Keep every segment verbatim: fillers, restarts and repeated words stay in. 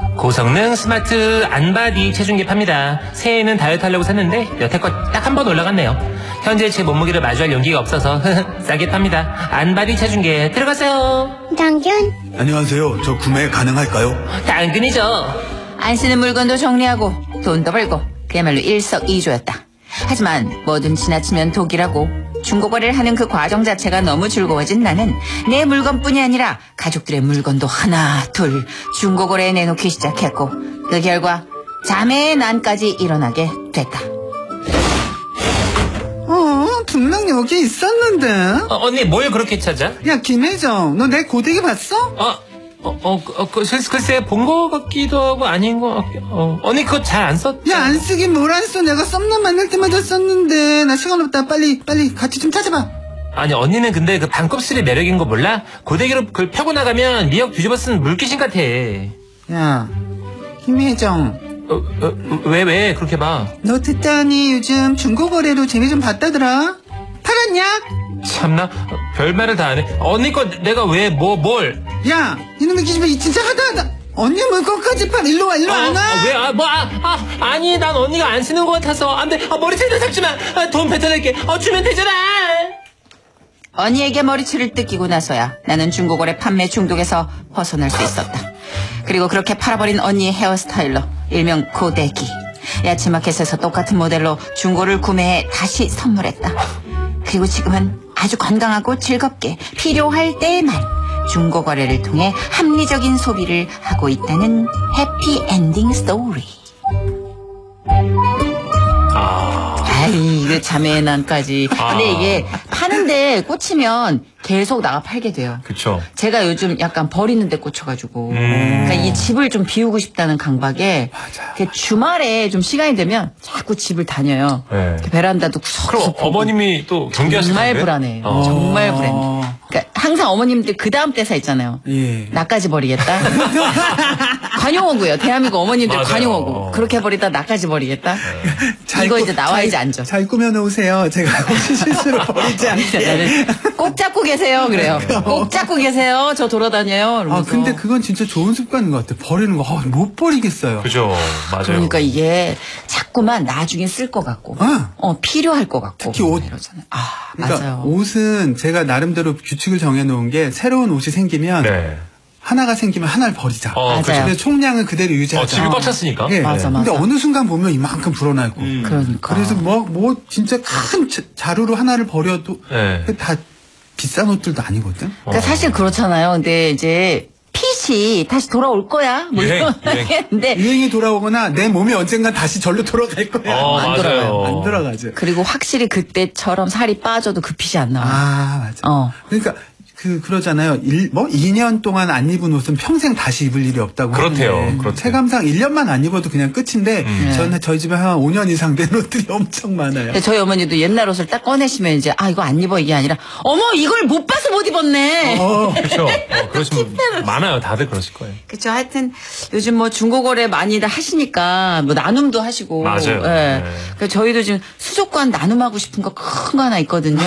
고성능 스마트 안바디 체중계 팝니다. 새해에는 다이어트 하려고 샀는데 여태껏 딱 한 번 올라갔네요. 현재 제 몸무게를 마주할 용기가 없어서 싸게 팝니다. 안바디 체중계 들어가세요. 당근. 안녕하세요. 저 구매 가능할까요? 당근이죠. 안 쓰는 물건도 정리하고 돈도 벌고 그야말로 일석이조였다. 하지만 뭐든 지나치면 독이라고 중고거래를 하는 그 과정 자체가 너무 즐거워진 나는 내 물건뿐이 아니라 가족들의 물건도 하나 둘 중고거래에 내놓기 시작했고 그 결과 자매의 난까지 일어나게 됐다. 어, 분명 여기 있었는데. 어, 언니 뭘 그렇게 찾아? 야, 김혜정, 너 내 고데기 봤어? 어, 어, 어, 어 그, 글쎄 본 거 같기도 하고 아닌 거 같기. 어, 언니 그거 잘 안 썼? 야, 안 쓰긴 뭘 안 써. 내가 썸남 만날 때마다 썼는데. 나 시간 없다. 빨리, 빨리 같이 좀 찾아봐. 아니 언니는 근데 그 반곱슬이 매력인 거 몰라? 고데기로 그걸 펴고 나가면 미역 뒤집어 쓴 물귀신 같아. 야, 김혜정. 어, 어, 왜, 왜 그렇게 봐? 너 듣다니 요즘 중고거래로 재미 좀 봤다더라. 팔았냐? 참나 별말을 다 하네. 언니 거 내가 왜 뭐 뭘? 야, 이놈의 기집애 진짜 하다하다. 언니 물건까지 팔. 일로 와, 일로 어, 안 와? 어, 왜? 아, 뭐, 아, 아, 아니, 난 언니가 안 쓰는 것 같아서. 안 돼. 아, 머리채도 잡지 마. 아, 돈 뱉어낼게. 어, 주면 되잖아. 언니에게 머리채를 뜯기고 나서야 나는 중고거래 판매 중독에서 벗어날 수 있었다. 그리고 그렇게 팔아버린 언니의 헤어스타일러 일명 고데기. 야채마켓에서 똑같은 모델로 중고를 구매해 다시 선물했다. 그리고 지금은 아주 건강하고 즐겁게 필요할 때에만 중고거래를 통해 합리적인 소비를 하고 있다는 해피엔딩 스토리. 아이, 이거 자매의 난까지. 아. 근데 이게 파는데 꽂히면 계속 나가 팔게 돼요. 그쵸. 제가 요즘 약간 버리는 데 꽂혀가지고. 음. 그러니까 이 집을 좀 비우고 싶다는 강박에 그 주말에 좀 시간이 되면 자꾸 집을 다녀요. 네. 베란다도 그럼 구석구석 보고. 어머님이 또 경계하시는 정말 거예요? 불안해요. 어. 정말 불안해. 그러니까 항상 어머님들 그 다음 대사 있잖아요. 예. 나까지 버리겠다. 관용어고요. 대한민국 어머님들 맞아요. 관용어고. 그렇게 버리다 나까지 버리겠다. 잘 이거 꾸- 이제 나와 잘- 이제 앉아. 잘 꾸며놓으세요. 제가 혹시 실수로 버리지 않게. 나는 꼭 잡고 계세요. 그래요. 꼭 잡고 계세요. 저 돌아다녀요. 아, 이러면서. 근데 그건 진짜 좋은 습관인 것 같아. 버리는 거, 아, 못 버리겠어요. 그죠. 맞아요. 그러니까 이게 자꾸만 나중에 쓸 것 같고, 아. 어 필요할 것 같고, 특히 옷. 이러잖아요. 아 그러니까 맞아요. 옷은 제가 나름대로 규칙을 정해놓은 게 새로운 옷이 생기면 네. 하나가 생기면 하나를 버리자. 어, 맞아요. 근데 총량은 그대로 유지하자. 어, 집이 꽉 찼으니까. 예. 맞아, 근데 맞아. 어느 순간 보면 이만큼 불어나 있고. 그러니까. 그래서 뭐, 뭐, 진짜 큰 자- 자루로 하나를 버려도 네. 다 비싼 옷들도 아니거든? 그러니까 사실 그렇잖아요. 근데 이제 핏이 다시 돌아올 거야. 뭐 유행, 이런 유행. 하겠는데 유행이 돌아오거나 내 몸이 언젠간 다시 절로 돌아갈 거야. 어, 안 맞아요. 돌아가요. 안 돌아가죠. 그리고 확실히 그때처럼 살이 빠져도 그 핏이 안 나와. 요 아, 맞아. 어. 그러니까, 그, 그러잖아요. 일, 뭐, 이 년 동안 안 입은 옷은 평생 다시 입을 일이 없다고. 그렇대요. 하는데 그렇대요. 체감상 일 년만 안 입어도 그냥 끝인데, 저는 저희 집에 한 오 년 이상 된 옷들이 엄청 많아요. 근데 저희 어머니도 옛날 옷을 딱 꺼내시면 이제 아 이거 안 입어 이게 아니라 어머 이걸 못 봐서 못 입었네. 어, 그렇죠. 어, 그러시면 많아요. 다들 그러실 거예요. 그렇죠. 하여튼 요즘 뭐 중고거래 많이들 하시니까 뭐 나눔도 하시고. 맞아요. 예. 네. 그러니까 저희도 지금 수족관 나눔하고 싶은 거 큰 거 하나 있거든요.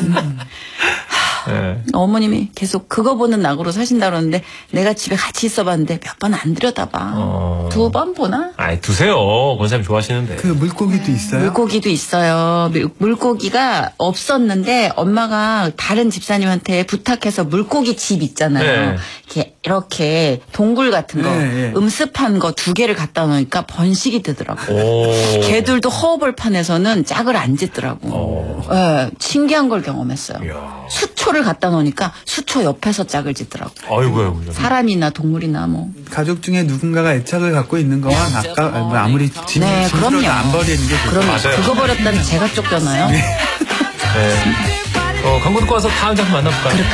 네. 어머님이 계속 그거 보는 낙으로 사신다 그러는데 내가 집에 같이 있어봤는데 몇 번 안 들여다봐. 어. 두 번 보나? 아이, 두세요. 권사님 좋아하시는데. 그 물고기도 있어요? 물고기도 있어요. 물- 물고기가 없었는데 엄마가 다른 집사님한테 부탁해서 물고기 집 있잖아요. 네. 이렇게 이렇게 동굴 같은 거, 네, 네. 음습한 거 두 개를 갖다 놓으니까 번식이 되더라고. 오. 개들도 허벌판에서는 짝을 안 짓더라고. 어. 예, 신기한 걸 경험했어요. 이야. 수초를 갖다 놓으니까 수초 옆에서 짝을 짓더라고. 아이고, 아이고. 사람이나 동물이나 뭐. 가족 중에 누군가가 애착을 갖고 있는 거와 아까 뭐 아무리 짐, 네, 짐스러워도 그럼요. 안 버리는 게 좋죠. 그럼 맞아요. 그거 버렸다는 제가 쫓겨나요? 네. 어, 광고 듣고 와서 다음 장면 만나볼까요?